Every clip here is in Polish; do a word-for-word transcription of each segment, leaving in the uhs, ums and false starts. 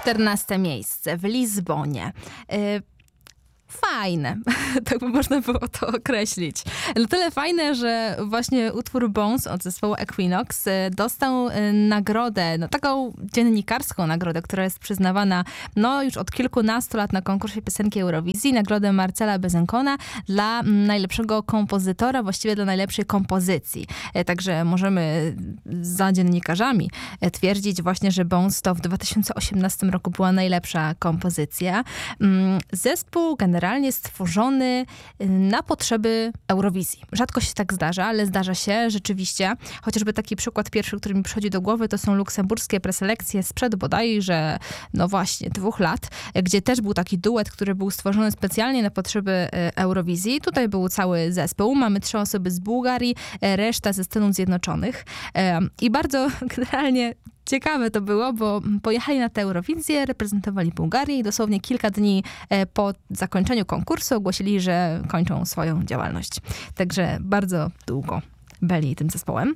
czternaste miejsce w Lizbonie. Fajne, tak by można było to określić. Na tyle fajne, że właśnie utwór Bones od zespołu Equinox dostał nagrodę, no taką dziennikarską nagrodę, która jest przyznawana no już od kilkunastu lat na konkursie piosenki Eurowizji, nagrodę Marcela Bezenkona dla najlepszego kompozytora, właściwie dla najlepszej kompozycji. Także możemy za dziennikarzami twierdzić właśnie, że Bones to w dwa tysiące osiemnastym roku była najlepsza kompozycja. Zespół generalnie generalnie stworzony na potrzeby Eurowizji. Rzadko się tak zdarza, ale zdarza się rzeczywiście. Chociażby taki przykład pierwszy, który mi przychodzi do głowy, to są luksemburskie preselekcje sprzed bodajże, no właśnie, dwóch lat, gdzie też był taki duet, który był stworzony specjalnie na potrzeby Eurowizji. Tutaj był cały zespół. Mamy trzy osoby z Bułgarii, reszta ze Stanów Zjednoczonych. I bardzo generalnie ciekawe to było, bo pojechali na tę Eurowizję, reprezentowali Bułgarię i dosłownie kilka dni po zakończeniu konkursu ogłosili, że kończą swoją działalność. Także bardzo długo byli tym zespołem.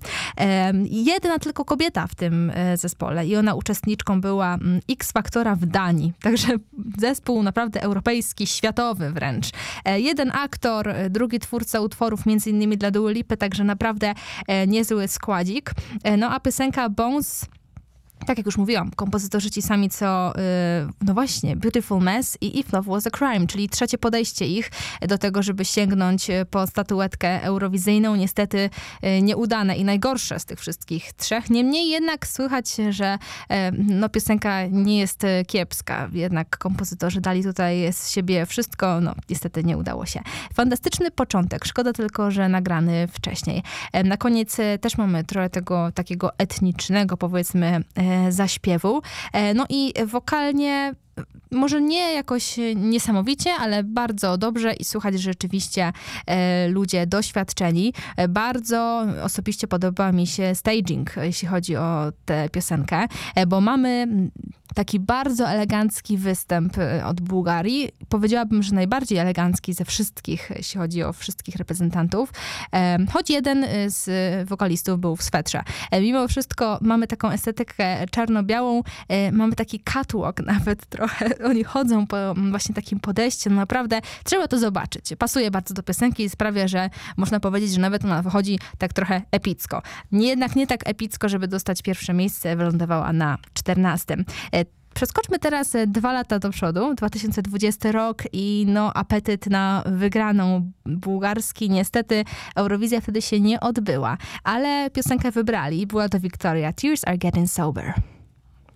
Jedna tylko kobieta w tym zespole i ona uczestniczką była X Factora w Danii. Także zespół naprawdę europejski, światowy wręcz. Jeden aktor, drugi twórca utworów, między innymi dla Dua Lipy, także naprawdę niezły składzik. No a piosenka Bones, tak jak już mówiłam, kompozytorzy ci sami co, no właśnie, Beautiful Mess i If Love Was a Crime, czyli trzecie podejście ich do tego, żeby sięgnąć po statuetkę eurowizyjną. Niestety nieudane i najgorsze z tych wszystkich trzech. Niemniej jednak słychać, że no, piosenka nie jest kiepska. Jednak kompozytorzy dali tutaj z siebie wszystko. No, niestety nie udało się. Fantastyczny początek. Szkoda tylko, że nagrany wcześniej. Na koniec też mamy trochę tego takiego etnicznego, powiedzmy, zaśpiewu. No i wokalnie może nie jakoś niesamowicie, ale bardzo dobrze i słuchać rzeczywiście e, ludzie doświadczeni. E, bardzo osobiście podoba mi się staging, jeśli chodzi o tę piosenkę, e, bo mamy taki bardzo elegancki występ od Bułgarii. Powiedziałabym, że najbardziej elegancki ze wszystkich, jeśli chodzi o wszystkich reprezentantów. E, choć jeden z wokalistów był w swetrze. E, mimo wszystko mamy taką estetykę czarno-białą, e, mamy taki catwalk nawet trochę. Oni chodzą po właśnie takim podejściu. No naprawdę trzeba to zobaczyć. Pasuje bardzo do piosenki i sprawia, że można powiedzieć, że nawet ona wychodzi tak trochę epicko. Nie, jednak nie tak epicko, żeby dostać pierwsze miejsce. Wylądowała na czternastym. Przeskoczmy teraz dwa lata do przodu, dwa tysiące dwudziesty rok i no apetyt na wygraną bułgarski. Niestety Eurowizja wtedy się nie odbyła, ale piosenkę wybrali. Była to Victoria. Tears Are Getting Sober.